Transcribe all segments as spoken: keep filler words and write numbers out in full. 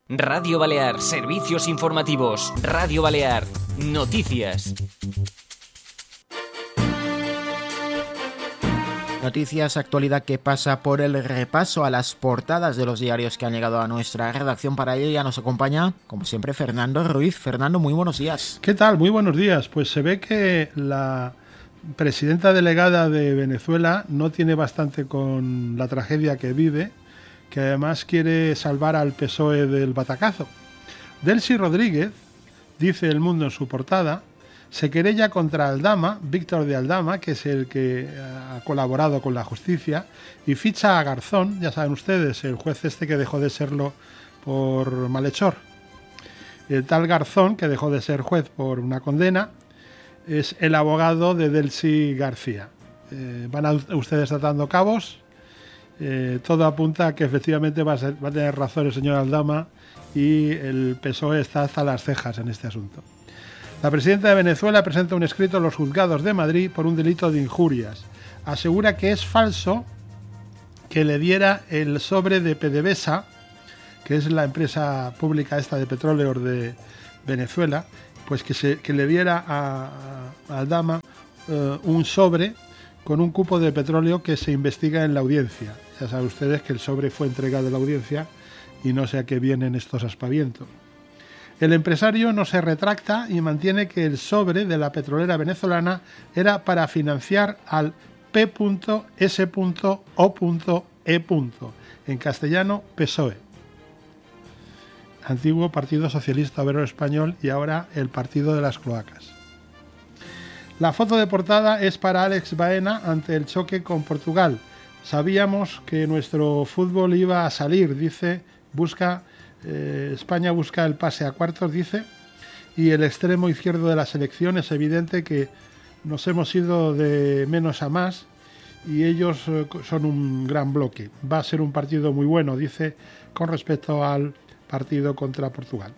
Radio Balear, servicios informativos. Radio Balear, noticias. Noticias, actualidad que pasa por el repaso a las portadas de los diarios que han llegado a nuestra redacción. Para ello ya nos acompaña, como siempre, Fernando Ruiz. Fernando, muy buenos días. ¿Qué tal? Muy buenos días. Pues se ve que la presidenta delegada de Venezuela no tiene bastante con la tragedia que vive, que además quiere salvar al P S O E del batacazo. Delcy Rodríguez, dice El Mundo en su portada, se querella contra Aldama, Víctor de Aldama, que es el que ha colaborado con la justicia, y ficha a Garzón, ya saben ustedes, el juez este que dejó de serlo por malhechor. El tal Garzón, que dejó de ser juez por una condena, es el abogado de Delcy García. Eh, van a ustedes atando cabos. Eh, todo apunta a que efectivamente va a, ser, va a tener razón el señor Aldama y el P S O E está hasta las cejas en este asunto. La presidenta de Venezuela presenta un escrito a los juzgados de Madrid por un delito de injurias. Asegura que es falso que le diera el sobre de PDVSA, que es la empresa pública esta de petróleos de Venezuela, pues que, se, que le diera a, a Aldama eh, un sobre con un cupo de petróleo que se investiga en la audiencia. Ya saben ustedes que el sobre fue entregado a la audiencia y no sé a qué vienen estos aspavientos. El empresario no se retracta y mantiene que el sobre de la petrolera venezolana era para financiar al P S O E, en castellano P S O E, antiguo Partido Socialista Obrero Español y ahora el Partido de las Cloacas. La foto de portada es para Alex Baena ante el choque con Portugal. Sabíamos que nuestro fútbol iba a salir, dice, busca eh, España busca el pase a cuartos, dice, y el extremo izquierdo de la selección es evidente que nos hemos ido de menos a más y ellos eh, son un gran bloque. Va a ser un partido muy bueno, dice, con respecto al partido contra Portugal.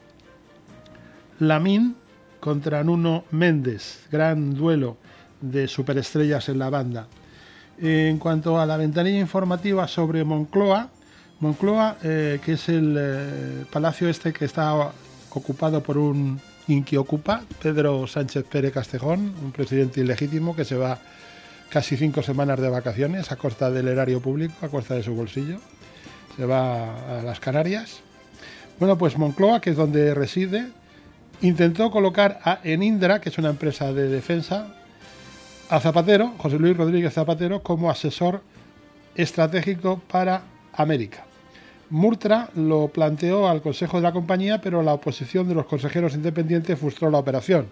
Lamine contra Nuno Méndez, gran duelo de superestrellas en la banda. En cuanto a la ventanilla informativa sobre Moncloa, Moncloa, eh, que es el eh, palacio este que está ocupado por un inquiocupa, Pedro Sánchez Pérez Castejón, un presidente ilegítimo que se va casi cinco semanas de vacaciones a costa del erario público, a costa de su bolsillo. Se va a las Canarias. Bueno, pues Moncloa, que es donde reside, intentó colocar a Enindra, que es una empresa de defensa, a Zapatero, José Luis Rodríguez Zapatero, como asesor estratégico para América. Murtra lo planteó al Consejo de la compañía, pero la oposición de los consejeros independientes frustró la operación.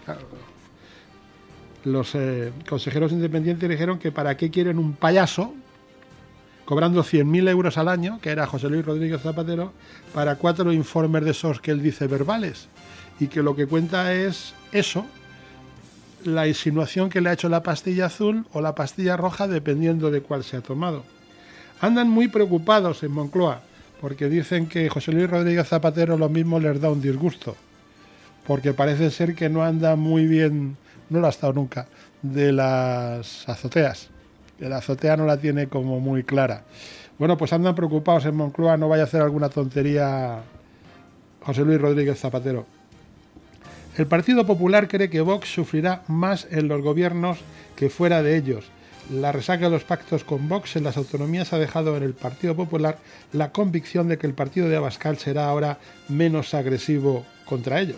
Los eh, consejeros independientes dijeron que para qué quieren un payaso cobrando cien mil euros al año, que era José Luis Rodríguez Zapatero, para cuatro informes de esos que él dice verbales, y que lo que cuenta es eso, la insinuación que le ha hecho la pastilla azul o la pastilla roja, dependiendo de cuál se ha tomado. Andan muy preocupados en Moncloa, porque dicen que José Luis Rodríguez Zapatero lo mismo les da un disgusto, porque parece ser que no anda muy bien, no lo ha estado nunca, de las azoteas. La azotea no la tiene como muy clara. Bueno, pues andan preocupados en Moncloa, no vaya a hacer alguna tontería José Luis Rodríguez Zapatero. El Partido Popular cree que Vox sufrirá más en los gobiernos que fuera de ellos. La resaca de los pactos con Vox en las autonomías ha dejado en el Partido Popular la convicción de que el partido de Abascal será ahora menos agresivo contra ellos.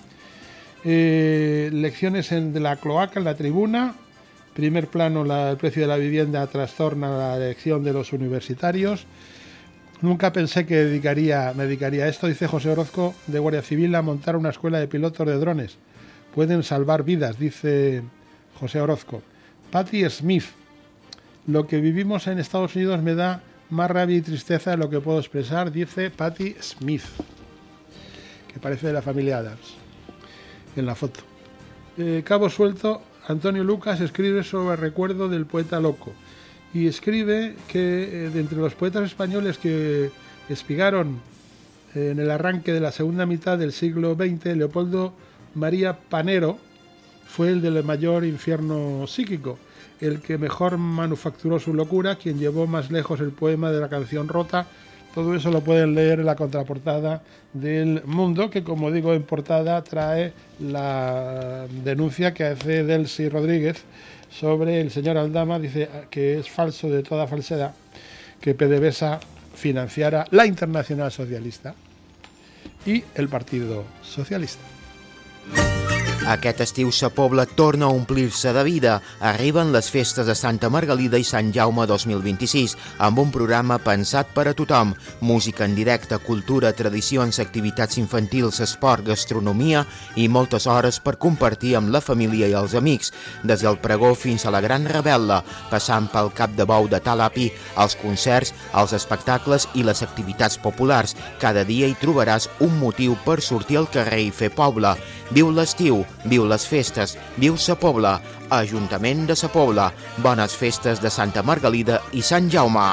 Eh, lecciones en de la cloaca en la Tribuna. Primer plano, la, el precio de la vivienda trastorna la elección de los universitarios. Nunca pensé que dedicaría, me dedicaría a esto, dice José Orozco, de Guardia Civil, a montar una escuela de pilotos de drones. Pueden salvar vidas, dice José Orozco. Patti Smith, lo que vivimos en Estados Unidos me da más rabia y tristeza de lo que puedo expresar, dice Patti Smith, que parece de la familia Adams, en la foto. Eh, cabo suelto, Antonio Lucas escribe sobre el recuerdo del poeta loco y escribe que eh, de entre los poetas españoles que espigaron eh, en el arranque de la segunda mitad del siglo veinte, Leopoldo María Panero fue el del mayor infierno psíquico, el que mejor manufacturó su locura, quien llevó más lejos el poema de la canción rota Todo eso lo pueden leer en la contraportada del Mundo, que como digo en portada trae la denuncia que hace Delcy Rodríguez sobre el señor Aldama. Dice que es falso de toda falsedad que PDVSA financiara la Internacional Socialista i el Partido Socialista. Aquest estiu Sa Pobla torna a omplir-se de vida. Arriben les festes de Santa Margalida i Sant Jaume dos mil vint-i-sis, amb un programa pensat per a tothom. Música en directe, cultura, tradicions, activitats infantils, esport, gastronomia i moltes hores per compartir amb la família i els amics. Des del pregó fins a la gran revetla, passant pel cap de bou de Talapi, els concerts, els espectacles i les activitats populars. Cada dia hi trobaràs un motiu per sortir al carrer i fer poble. Viu l'estiu, viu les festes, viu Sa Pobla, Ajuntament de Sa Pobla. Bones festes de Santa Margalida i Sant Jaume.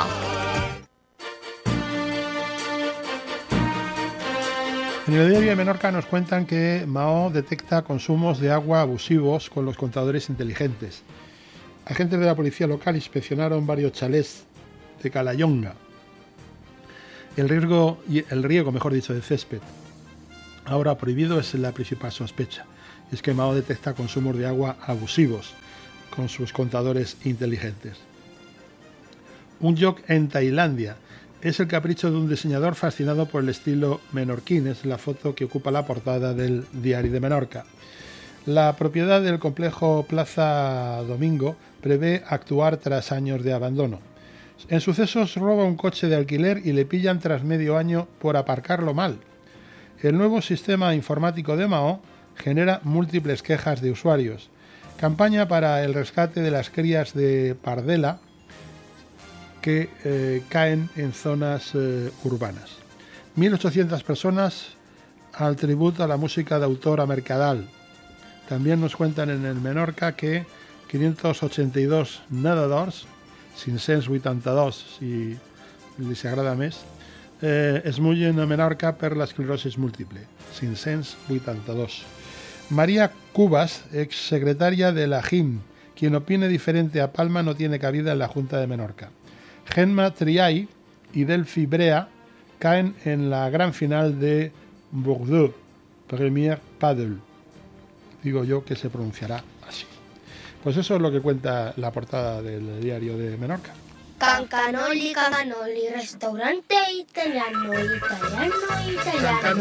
En el diario de Menorca nos cuentan que Mahó detecta consumos de agua abusivos con los contadores inteligentes. Agentes de la policía local inspeccionaron varios chalés de Calayonga. El riego, el riego, mejor dicho, de césped, ahora prohibido, es la principal sospecha. Es que Mahó detecta consumos de agua abusivos con sus contadores inteligentes. Un yacht en Tailandia es el capricho de un diseñador fascinado por el estilo menorquín. Es la foto que ocupa la portada del Diario de Menorca. La propiedad del complejo Plaza Domingo prevé actuar tras años de abandono. En sucesos roba un coche de alquiler y le pillan tras medio año por aparcarlo mal. El nuevo sistema informático de Mahó genera múltiples quejas de usuarios. Campaña para el rescate de las crías de pardela que eh, caen en zonas eh, urbanas. mil ochocientas personas al tributo a la música de autor a Mercadal. También nos cuentan en el Menorca que quinientos ochenta y dos nadadores, cinc-cents vuitanta-dos si les agrada més, eh, es mullen a Menorca per l'esclerosis múltiple, cinc-cents vuitanta-dos. María Cubas, exsecretaria de la J I M, quien opine diferente a Palma no tiene cabida en la Junta de Menorca. Gemma Triay y Delphi Brea caen en la gran final de Bordeaux, Premier Padel. Digo yo que se pronunciará así. Pues eso es lo que cuenta la portada del Diario de Menorca. Cancanoli, cancanoli, restaurante italiano, italiano, italiano.